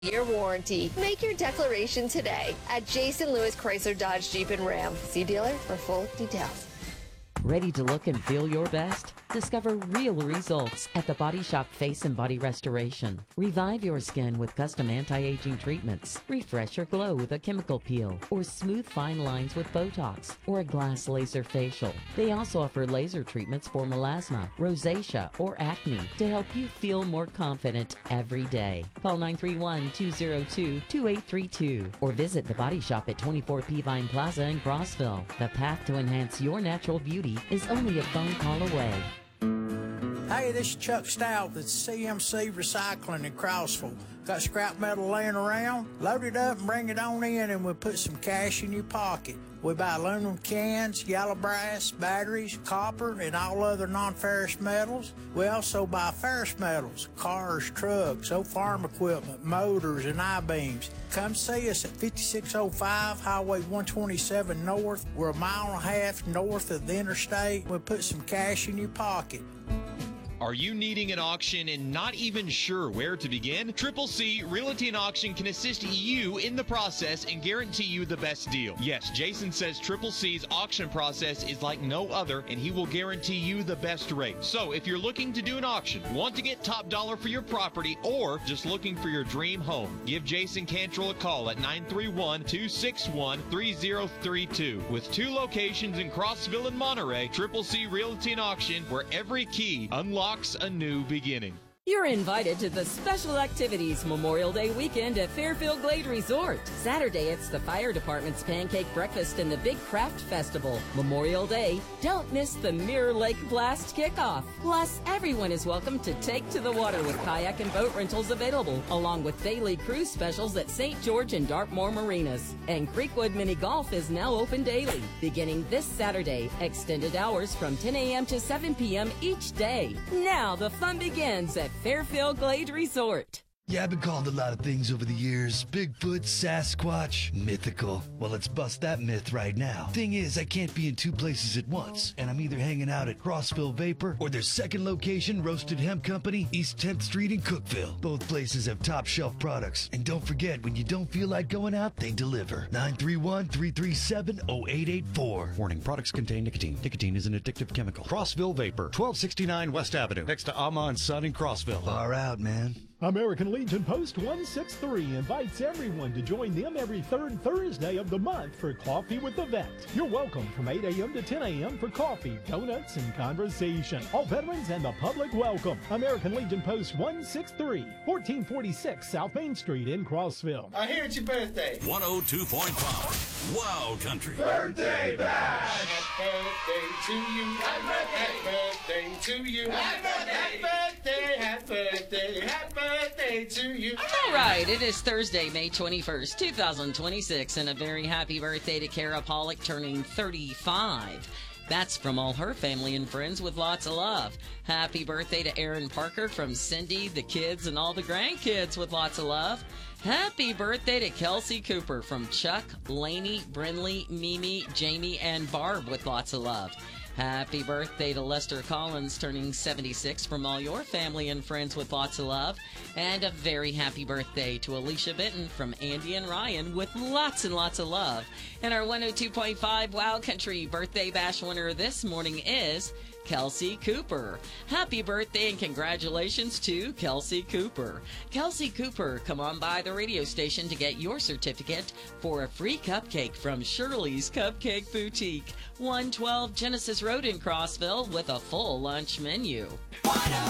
Year warranty. Make your declaration today at Jason Lewis Chrysler Dodge Jeep and Ram. See dealer for full details. Ready to look and feel your best? Discover real results at the Body Shop Face and Body Restoration. Revive your skin with custom anti-aging treatments. Refresh your glow with a chemical peel, or smooth fine lines with Botox, or a glass laser facial. They also offer laser treatments for melasma, rosacea, or acne to help you feel more confident every day. Call 931-202-2832 or visit the Body Shop at 24 Peavine Plaza in Crossville. The path to enhance your natural beauty is only a phone call away. Hey, this is Chuck Stout with CMC Recycling in Crossville. Got scrap metal laying around? Load it up and bring it on in, and we'll put some cash in your pocket. We buy aluminum cans, yellow brass, batteries, copper, and all other non-ferrous metals. We also buy ferrous metals, cars, trucks, old farm equipment, motors, and I-beams. Come see us at 5605 Highway 127 North. We're a mile and a half north of the interstate. We'll put some cash in your pocket. Are you needing an auction and not even sure where to begin? Triple C Realty and Auction can assist you in the process and guarantee you the best deal. Yes, Jason says Triple C's auction process is like no other, and he will guarantee you the best rate. So if you're looking to do an auction, want to get top dollar for your property, or just looking for your dream home, give Jason Cantrell a call at 931-261-3032. With 2 locations in Crossville and Monterey, Triple C Realty and Auction, where every key unlocks a new beginning. You're invited to the Special Activities Memorial Day weekend at Fairfield Glade Resort. Saturday, it's the Fire Department's Pancake Breakfast and the Big Craft Festival. Memorial Day, don't miss the Mirror Lake Blast kickoff. Plus, everyone is welcome to take to the water with kayak and boat rentals available, along with daily cruise specials at St. George and Dartmoor Marinas. And Creekwood Mini Golf is now open daily, beginning this Saturday. Extended hours from 10 a.m. to 7 p.m. each day. Now the fun begins at Fairfield Glade Resort. Yeah, I've been called a lot of things over the years. Bigfoot, Sasquatch, mythical. Well, let's bust that myth right now. Thing is, I can't be in 2 places at once, and I'm either hanging out at Crossville Vapor or their second location, Roasted Hemp Company, East 10th Street in Cookville. Both places have top shelf products. And don't forget, when you don't feel like going out, they deliver. 931-337-0884. Warning, products contain nicotine. Nicotine is an addictive chemical. Crossville Vapor, 1269 West Avenue, next to Ama & Son in Crossville. Far out, man. American Legion Post 163 invites everyone to join them every 3rd Thursday of the month for Coffee with the Vet. You're welcome from 8 a.m. to 10 a.m. for coffee, donuts, and conversation. All veterans and the public welcome. American Legion Post 163, 1446 South Main Street in Crossville. I hear it's your birthday. 102.5 Wild Country. Birthday bash! Happy birthday to you. Happy birthday to you. Happy birthday, happy birthday, happy birthday to you. All right, it is Thursday, May 21st, 2026, and a very happy birthday to Kara Pollock, turning 35. That's from all her family and friends with lots of love. Happy birthday to Aaron Parker from Cindy, the kids, and all the grandkids with lots of love. Happy birthday to Kelsey Cooper from Chuck, Lainey, Brinley, Mimi, Jamie, and Barb with lots of love. Happy birthday to Lester Collins, turning 76, from all your family and friends with lots of love. And a very happy birthday to Alicia Benton from Andy and Ryan with lots and lots of love. And our 102.5 Wild Country Birthday Bash winner this morning is Kelsey Cooper. Happy birthday and congratulations to Kelsey Cooper. Kelsey Cooper, come on by the radio station to get your certificate for a free cupcake from Shirley's Cupcake Boutique, 112 Genesis Road in Crossville, with a full lunch menu. 102.5